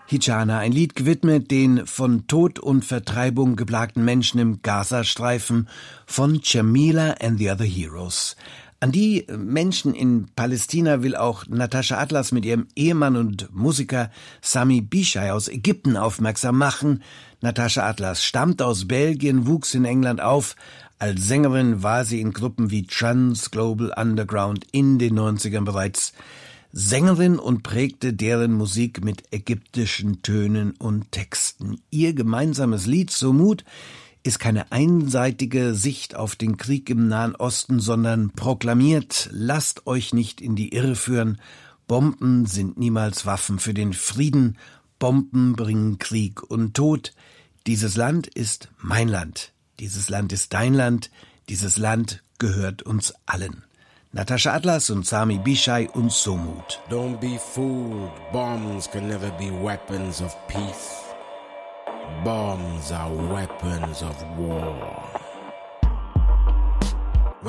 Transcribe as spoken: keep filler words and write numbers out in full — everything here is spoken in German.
Hijana, ein Lied gewidmet den von Tod und Vertreibung geplagten Menschen im Gazastreifen von Jamila and the Other Heroes. An die Menschen in Palästina will auch Natascha Atlas mit ihrem Ehemann und Musiker Sami Bishai aus Ägypten aufmerksam machen. Natascha Atlas stammt aus Belgien, wuchs in England auf. Als Sängerin war sie in Gruppen wie Trans Global Underground in den neunzigern bereits Sängerin und prägte deren Musik mit ägyptischen Tönen und Texten. Ihr gemeinsames Lied Sumud ist keine einseitige Sicht auf den Krieg im Nahen Osten, sondern proklamiert: Lasst euch nicht in die Irre führen. Bomben sind niemals Waffen für den Frieden. Bomben bringen Krieg und Tod. Dieses Land ist mein Land. Dieses Land ist dein Land. Dieses Land gehört uns allen. Natascha Atlas und Sami Bishai und Sumud. Don't be fooled. Bombs can never be weapons of peace. Bombs are weapons of war.